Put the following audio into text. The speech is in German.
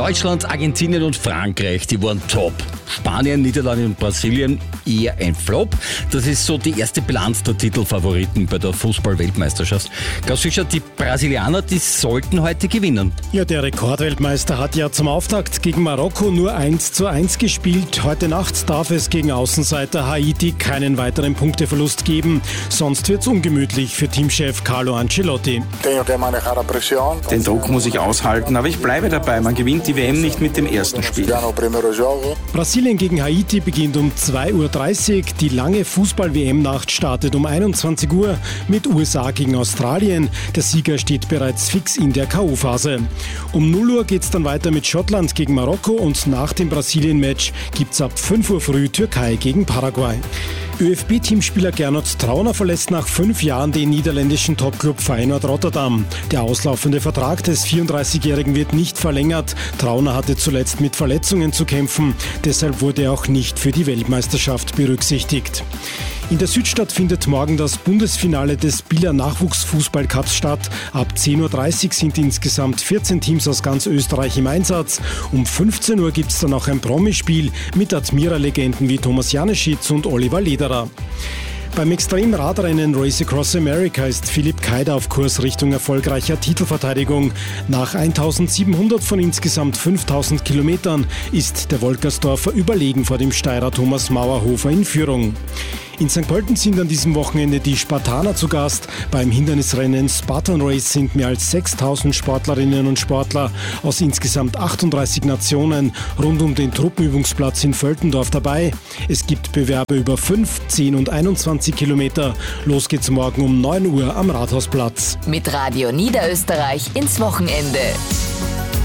Deutschland, Argentinien und Frankreich, die waren top. Spanien, Niederlande und Brasilien eher ein Flop. Das ist so die erste Bilanz der Titelfavoriten bei der Fußball-Weltmeisterschaft. Ganz sicher, die Brasilianer, die sollten heute gewinnen. Ja, der Rekordweltmeister hat ja zum Auftakt gegen Marokko nur 1:1 gespielt. Heute Nacht darf es gegen Außenseiter Haiti keinen weiteren Punkteverlust geben. Sonst wird's ungemütlich für Teamchef Carlo Ancelotti. Den Druck muss ich aushalten, aber ich bleibe dabei. Man gewinnt die WM nicht mit dem ersten Spiel. Brasilien gegen Haiti beginnt um 2:30 Uhr. Die lange Fußball-WM-Nacht startet um 21 Uhr mit USA gegen Australien. Der Sieger steht bereits fix in der K.O.-Phase. Um 0 Uhr geht's dann weiter mit Schottland gegen Marokko und nach dem Brasilien-Match gibt's ab 5 Uhr früh Türkei gegen Paraguay. ÖFB-Teamspieler Gernot Trauner verlässt nach 5 Jahren den niederländischen Topclub Feyenoord Rotterdam. Der auslaufende Vertrag des 34-Jährigen wird nicht verlängert. Trauner hatte zuletzt mit Verletzungen zu kämpfen. Deshalb wurde er auch nicht für die Weltmeisterschaft berücksichtigt. In der Südstadt findet morgen das Bundesfinale des Bieler Nachwuchsfußballcups statt. Ab 10:30 Uhr sind insgesamt 14 Teams aus ganz Österreich im Einsatz. Um 15 Uhr gibt es dann auch ein Promispiel mit Admira-Legenden wie Thomas Janeschitz und Oliver Lederer. Beim Extremradrennen Race Across America ist Philipp Keider auf Kurs Richtung erfolgreicher Titelverteidigung. Nach 1700 von insgesamt 5000 Kilometern ist der Wolkersdorfer überlegen vor dem Steirer Thomas Mauerhofer in Führung. In St. Pölten sind an diesem Wochenende die Spartaner zu Gast. Beim Hindernisrennen Spartan Race sind mehr als 6000 Sportlerinnen und Sportler aus insgesamt 38 Nationen rund um den Truppenübungsplatz in Völtendorf dabei. Es gibt Bewerbe über 5, 10 und 21 Kilometer. Los geht's morgen um 9 Uhr am Rathausplatz. Mit Radio Niederösterreich ins Wochenende.